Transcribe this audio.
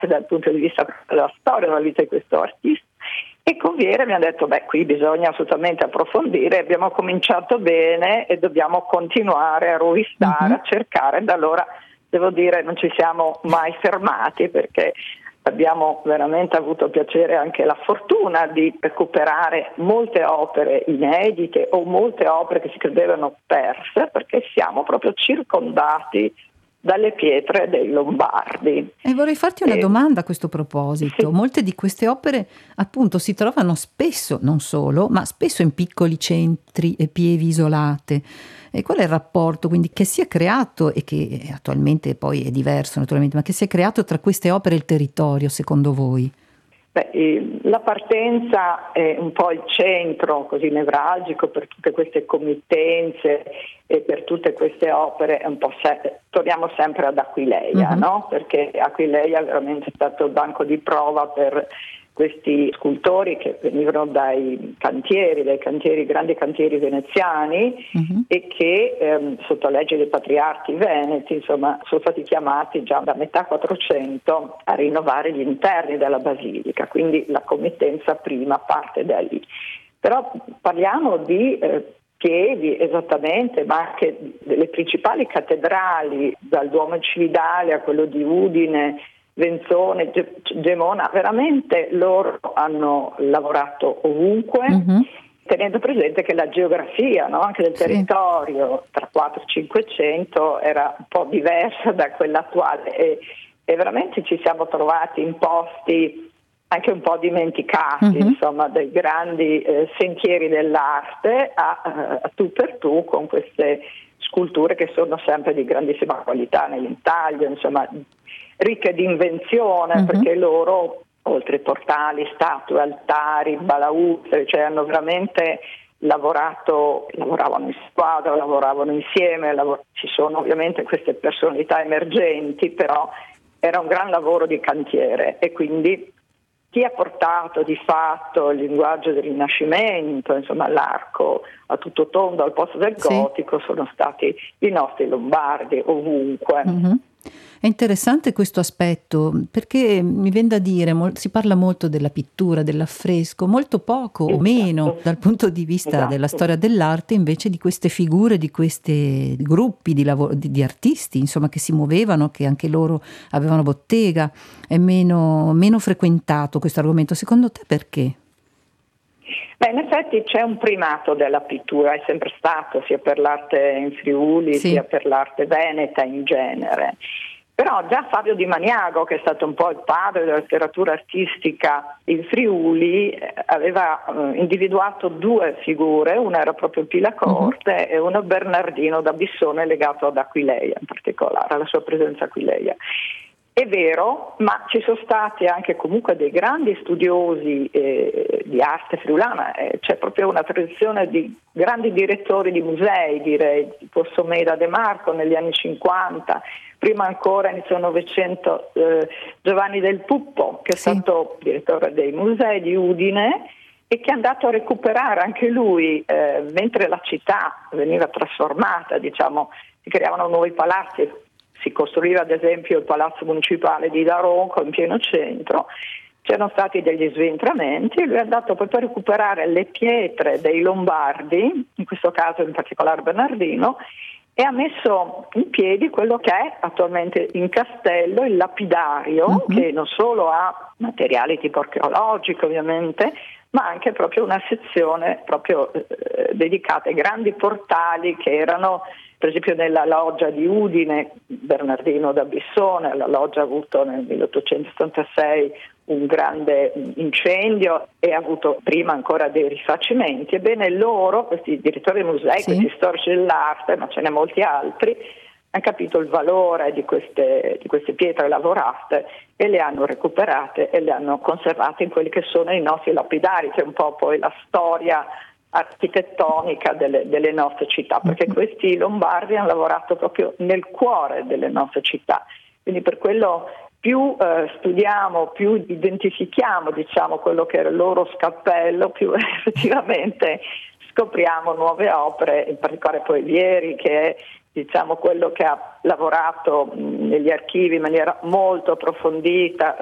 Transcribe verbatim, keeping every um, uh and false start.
dal punto di vista della storia della vita di questo artista. E con Viera mi ha detto, beh, qui bisogna assolutamente approfondire, abbiamo cominciato bene e dobbiamo continuare a rovistare, uh-huh. a cercare. Da allora, devo dire, non ci siamo mai fermati, perché abbiamo veramente avuto piacere, anche la fortuna di recuperare molte opere inedite o molte opere che si credevano perse, perché siamo proprio circondati dalle pietre dei Lombardi. E vorrei farti una eh, domanda a questo proposito. Sì. Molte di queste opere appunto si trovano spesso, non solo, ma spesso in piccoli centri e pievi isolate. E qual è il rapporto quindi che si è creato, e che attualmente poi è diverso naturalmente, ma che si è creato tra queste opere e il territorio, secondo voi? Beh, la partenza è un po' il centro così nevralgico per tutte queste committenze e per tutte queste opere. È un po' se- torniamo sempre ad Aquileia, uh-huh. no? Perché Aquileia è veramente stato il banco di prova per questi scultori che venivano dai cantieri, dai cantieri, grandi cantieri veneziani, uh-huh. e che ehm, sotto legge dei patriarchi veneti, insomma, sono stati chiamati già da metà quattrocento a rinnovare gli interni della basilica, quindi la committenza prima parte da lì. Però parliamo di eh, pievi esattamente, ma anche delle principali cattedrali, dal Duomo Cividale a quello di Udine, Venzone, Gemona. Veramente loro hanno lavorato ovunque, uh-huh. tenendo presente che la geografia, no, anche del territorio, sì. tra quattrocento e cinquecento era un po' diversa da quella attuale, e, e veramente ci siamo trovati in posti anche un po' dimenticati, uh-huh. insomma, dei grandi eh, sentieri dell'arte a, a tu per tu, con queste sculture che sono sempre di grandissima qualità nell'intaglio, insomma, ricche di invenzione, uh-huh. perché loro, oltre portali, statue, altari, balaustre, cioè hanno veramente lavorato, lavoravano in squadra, lavoravano insieme, lavor- ci sono ovviamente queste personalità emergenti, però era un gran lavoro di cantiere, e quindi chi ha portato di fatto il linguaggio del Rinascimento, insomma l'arco a tutto tondo al posto del gotico, sì. sono stati i nostri lombardi ovunque. Uh-huh. È interessante questo aspetto, perché mi viene da dire, mol- si parla molto della pittura, dell'affresco, molto poco esatto. o meno dal punto di vista esatto. della storia dell'arte, invece di queste figure, di questi gruppi di, lav- di, di artisti, insomma, che si muovevano, che anche loro avevano bottega. È meno, meno frequentato questo argomento. Secondo te perché? Beh, in effetti c'è un primato della pittura, è sempre stato, sia per l'arte in Friuli, sì. sia per l'arte veneta in genere. Però già Fabio Di Maniago, che è stato un po' il padre della letteratura artistica in Friuli, aveva eh, individuato due figure, una era proprio Pilacorte uh-huh. e uno Bernardino da Bissone, legato ad Aquileia in particolare, alla sua presenza a Aquileia. È vero, ma ci sono stati anche comunque dei grandi studiosi eh, di arte friulana, eh, c'è proprio una tradizione di grandi direttori di musei, direi, tipo Someda De Marco negli anni cinquanta, prima ancora inizio Novecento eh, Giovanni Del Puppo, che è sì. stato direttore dei musei di Udine, e che è andato a recuperare anche lui, eh, mentre la città veniva trasformata, diciamo, si creavano nuovi palazzi. Si costruiva ad esempio il palazzo municipale di Daronco in pieno centro, c'erano stati degli sventramenti, lui è andato poi per recuperare le pietre dei Lombardi, in questo caso in particolare Bernardino, e ha messo in piedi quello che è attualmente in castello il lapidario, uh-huh. che non solo ha materiali tipo archeologico ovviamente, ma anche proprio una sezione proprio eh, dedicata ai grandi portali che erano, per esempio nella loggia di Udine, Bernardino da Bissone, la loggia ha avuto nel milleottocentosettantasei un grande incendio e ha avuto prima ancora dei rifacimenti. Ebbene loro, questi direttori dei musei, sì. questi storici dell'arte, ma ce ne molti altri, hanno capito il valore di queste, di queste pietre lavorate e le hanno recuperate e le hanno conservate in quelli che sono i nostri lapidari, che è un po' poi la storia architettonica delle, delle nostre città, perché questi lombardi hanno lavorato proprio nel cuore delle nostre città, quindi per quello più eh, studiamo, più identifichiamo, diciamo, quello che era il loro scappello, più effettivamente scopriamo nuove opere, in particolare poi Vieri, che è, diciamo, quello che ha lavorato mh, negli archivi in maniera molto approfondita,